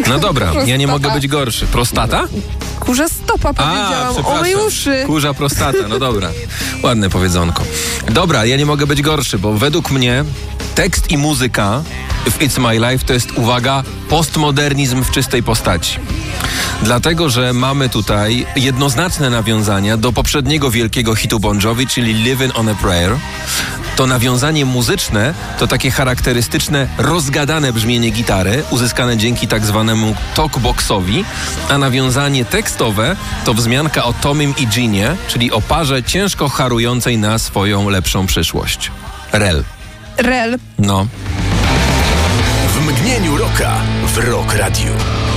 No dobra, ja nie mogę być gorszy. Prostata? Kurza stopa powiedziałam, o mej uszy. Kurza prostata, no dobra. Ładne powiedzonko. Dobra, ja nie mogę być gorszy, bo według mnie tekst i muzyka w It's My Life to jest, uwaga, postmodernizm w czystej postaci. Dlatego, że mamy tutaj jednoznaczne nawiązania do poprzedniego wielkiego hitu Bon Jovi, czyli Livin' on a Prayer. To nawiązanie muzyczne to takie charakterystyczne, rozgadane brzmienie gitary, uzyskane dzięki tak zwanemu talkboxowi, a nawiązanie tekstowe to wzmianka o Tomim i Ginie, czyli o parze ciężko harującej na swoją lepszą przyszłość. Rel. Rel. No. W mgnieniu rocka w Rock Radio.